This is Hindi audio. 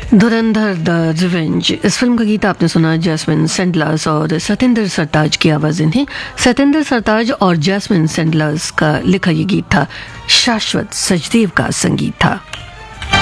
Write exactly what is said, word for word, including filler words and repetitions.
धुरंधर द रिवेंज, इस फिल्म का गीत आपने सुना जैस्मिन सेंडलर्स और सतेंद्र सरताज की आवाज़ इन्हें। सतेंद्र सरताज और जैस्मिन सेंडलर्स का लिखा ये गीत था, शाश्वत सचदेव का संगीत था।